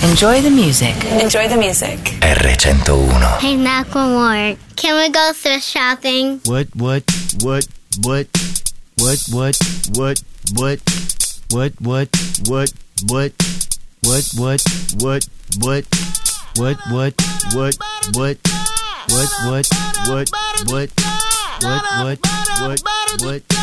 Enjoy the music. Enjoy the music. R101. Hey, Macklemore, can we go thrift shopping? What? What?